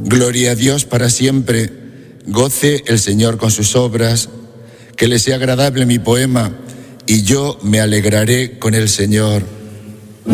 Gloria a Dios para siempre. Goce el Señor con sus obras. Que le sea agradable mi poema y yo me alegraré con el Señor.